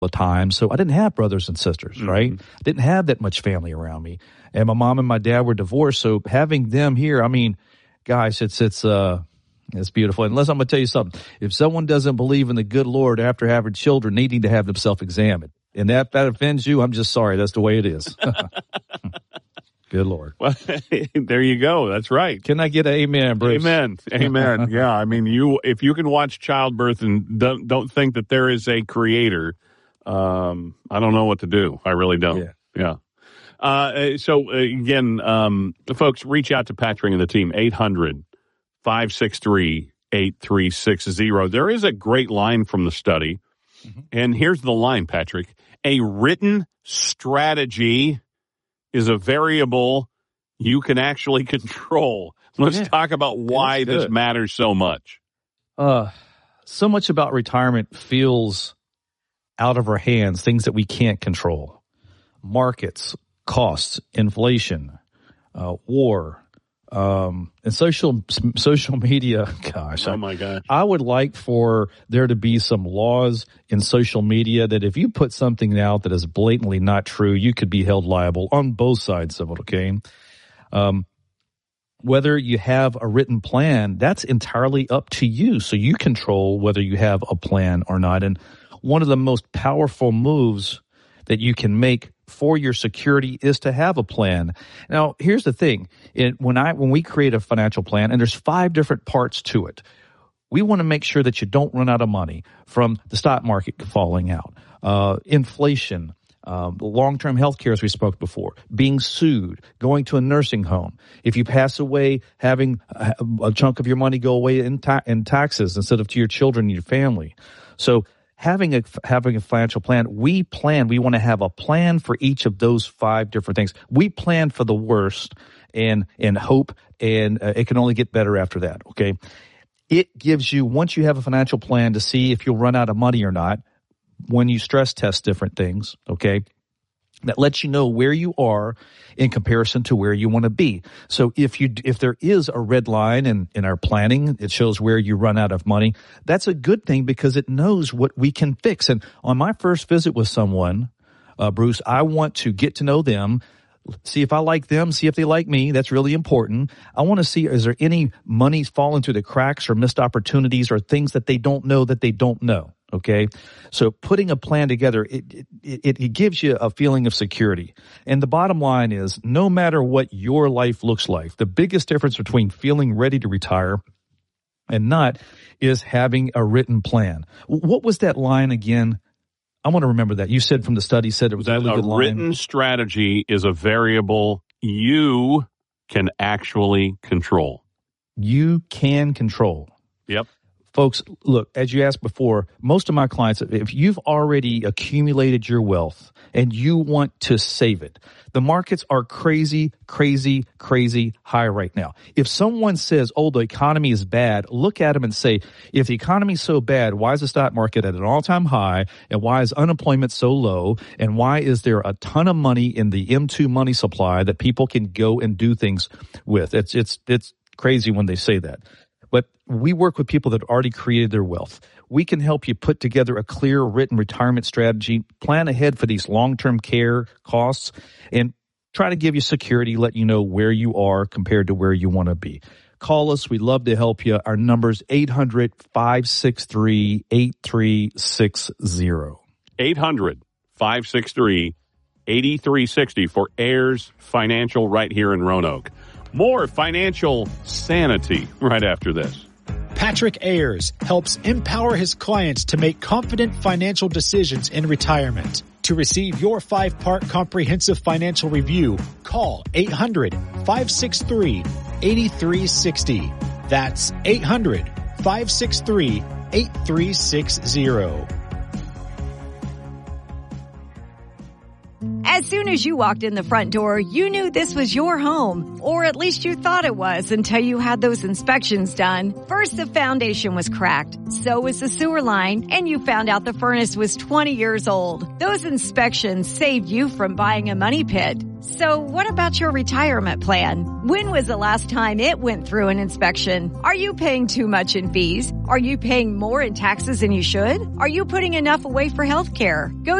the time. So I didn't have brothers and sisters, right? I didn't have that much family around me. And my mom and my dad were divorced. So having them here, I mean, guys, it's beautiful. Unless I'm going to tell you something. If someone doesn't believe in the good Lord after having children, they need to have themselves examined. And that offends you, I'm just sorry. That's the way it is. Good Lord. Well, there you go. That's right. Can I get an amen, Bruce? Amen. Yeah. I mean, if you can watch childbirth and don't think that there is a creator, I don't know what to do. I really don't. Yeah. So again, folks, reach out to Patrick and the team, 800-563-8360. There is a great line from the study. And here's the line, Patrick. A written strategy is a variable you can actually control. Let's talk about why this matters so much. So much about retirement feels out of our hands, things that we can't control. Markets, costs, inflation, war, and social media. Gosh, oh my gosh! I would like for there to be some laws in social media that if you put something out that is blatantly not true, you could be held liable on both sides of it. Okay, whether you have a written plan, that's entirely up to you. So you control whether you have a plan or not. And one of the most powerful moves that you can make for your security is to have a plan. Now, here's the thing. When we create a financial plan, and there's 5 different parts to it, we want to make sure that you don't run out of money from the stock market falling out, inflation, long-term health care, as we spoke before, being sued, going to a nursing home. If you pass away, having a chunk of your money go away in taxes instead of to your children and your family. So having a financial plan, we want to have a plan for each of those 5 different things. We plan for the worst and hope, and it can only get better after that, okay? It gives you, once you have a financial plan, to see if you'll run out of money or not when you stress test different things, okay? That lets you know where you are in comparison to where you want to be. So if there is a red line in our planning, it shows where you run out of money. That's a good thing because it knows what we can fix. And on my first visit with someone, Bruce, I want to get to know them, see if I like them, see if they like me. That's really important. I want to see, is there any money falling through the cracks or missed opportunities or things that they don't know that they don't know? Okay, so putting a plan together, it gives you a feeling of security. And the bottom line is, no matter what your life looks like, the biggest difference between feeling ready to retire and not is having a written plan. What was that line again? I want to remember that. You said from the study, said it was a really good line. A written strategy is a variable you can actually control. You can control. Yep. Folks, look, as you asked before, most of my clients, if you've already accumulated your wealth and you want to save it, the markets are crazy, crazy, crazy high right now. If someone says, oh, the economy is bad, look at them and say, if the economy is so bad, why is the stock market at an all-time high? And why is unemployment so low? And why is there a ton of money in the M2 money supply that people can go and do things with? It's crazy when they say that. But we work with people that already created their wealth. We can help you put together a clear written retirement strategy, plan ahead for these long-term care costs, and try to give you security, let you know where you are compared to where you want to be. Call us. We'd love to help you. Our number's 800-563-8360. 800-563-8360 for Ayers Financial right here in Roanoke. More financial sanity right after this. Patrick Ayers helps empower his clients to make confident financial decisions in retirement. To receive your 5-part comprehensive financial review, call 800-563-8360. That's 800-563-8360. As soon as you walked in the front door, you knew this was your home, or at least you thought it was until you had those inspections done. First, the foundation was cracked, so was the sewer line, and you found out the furnace was 20 years old. Those inspections saved you from buying a money pit. So what about your retirement plan? When was the last time it went through an inspection? Are you paying too much in fees? Are you paying more in taxes than you should? Are you putting enough away for health care? Go